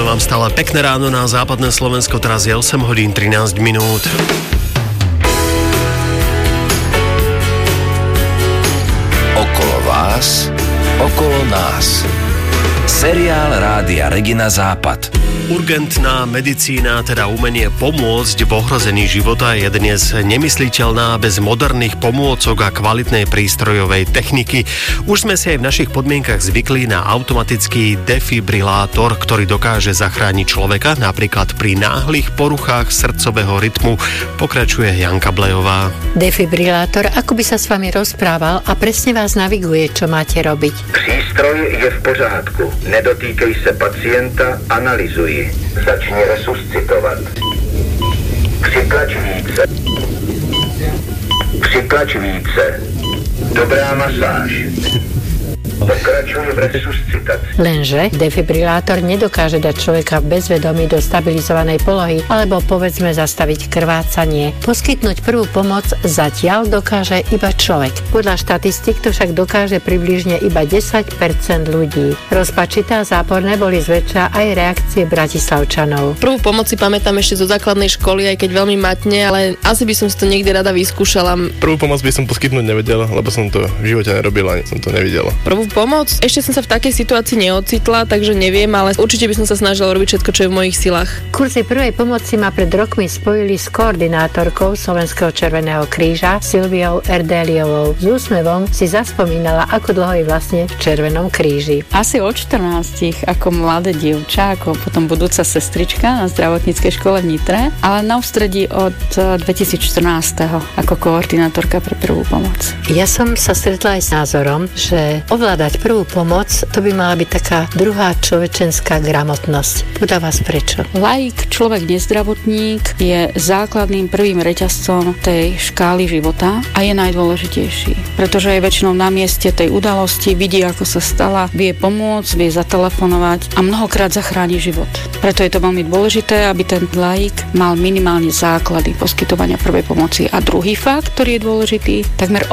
Prajeme vám stále pekné ráno na západné Slovensko, teraz je 8 hodín 13 minút. Okolo vás, okolo nás. Seriál Rádia Regina Západ. Urgentná medicína, teda umenie pomôcť v ohrození života, je dnes nemysliteľná bez moderných pomôcok a kvalitnej prístrojovej techniky. Už sme si aj v našich podmienkach zvykli na automatický defibrilátor, ktorý dokáže zachrániť človeka, napríklad pri náhlych poruchách srdcového rytmu, pokračuje Janka Blejová. Defibrilátor ako by sa s vami rozprával a presne vás naviguje, čo máte robiť. Přístroj je v pořádku. Nedotýkej se pacienta, analyzuj. Začni resuscitovat. Přitlač více. Dobrá masáž. Pokračuj v resuscitaci. Lenže defibrilátor nedokáže dať človeka v bezvedomí do stabilizovanej polohy alebo povedzme zastaviť krvácanie. Poskytnúť prvú pomoc zatiaľ dokáže iba človek. Podľa štatistík to však dokáže približne iba 10% ľudí. Rozpačité a záporné boli zväčša aj reakcie bratislavčanov. Prvú pomoc si pamätám ešte zo základnej školy, aj keď veľmi matne, ale asi by som si to niekde rada vyskúšala. Prvú pomoc by som poskytnúť nevedela, lebo som to v živote nerobil, ani som to nevidela. Prvú pomoc? Ešte som sa v takej situácii neocitla, takže neviem, ale určite by som sa snažila robiť všetko, čo je v mojich silách. Kurzy prvej pomoci ma pred rokmi spojili s koordinátorkou Slovenského červeného kríža Silviou Erdéliovou. S úsmevom si zaspomínala, ako dlho je vlastne v Červenom kríži. Asi od 14 ako mladé dievča, ako potom budúca sestrička na zdravotníckej škole v Nitre, ale na ústredí od 2014 ako koordinátorka pre prvú pomoc. Ja som sa stretla aj s názorom, že ovládať prvú pomoc, to by mala byť taká druhá človečenská gramotnosť. Podľa vás prečo? Laik, človek nezdravotník je základným prvým reťazcom tej škály života a je najdôležitejší. Pretože je väčšinou na mieste tej udalosti, vidí, ako sa stala, vie pomôcť, vie zatelefonovať a mnohokrát zachráni život. Preto je to veľmi dôležité, aby ten laik mal minimálne základy poskytovania prvej pomoci. A druhý fakt, ktorý je dôležitý, takmer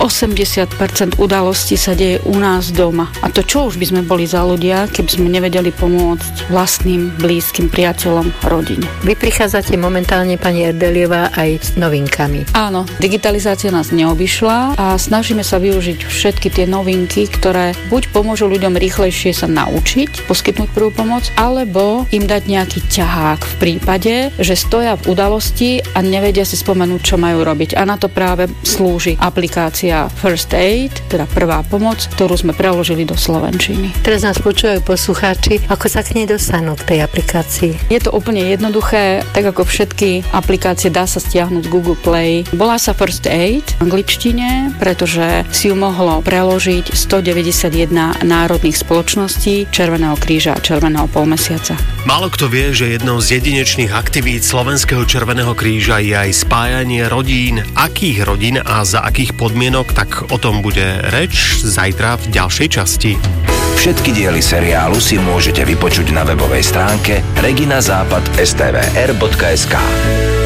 80% udalostí sa deje u nás doma. A to čo už by sme boli za ľudia, keby sme nevedeli pomôcť vlastným, blízkym, priateľom, rodine. Vy prichádzate momentálne, pani Erdéliová, aj s novinkami. Áno, digitalizácia nás neobyšla a snažíme sa využiť všetky tie novinky, ktoré buď pomôžu ľuďom rýchlejšie sa naučiť poskytnúť prvú pomoc, alebo im dať nejaký ťahák v prípade, že stoja v udalosti a nevedia si spomenúť, čo majú robiť. A na to práve slúži aplikácia First Aid, teda prvá pomoc, ktorú sme preložili do slovenčiny. Teraz nás počúvajú poslucháči, ako sa k nej dostanú k tej aplikácii. Je to úplne jednoduché, tak ako všetky aplikácie dá sa stiahnuť z Google Play. Volá sa First Aid v angličtine, pretože si ju mohlo preložiť 191 národných spoločností Červeného kríža a Červeného polmesiaca. Málo kto vie, že jednou z jedinečných aktivít Slovenského Červeného kríža je aj spájanie rodín. Akých rodín a za akých podmienok, tak o tom bude reč zajtra v ďalšej časti. Všetky diely seriálu si môžete vypočuť na webovej stránke reginazápad.stvr.sk.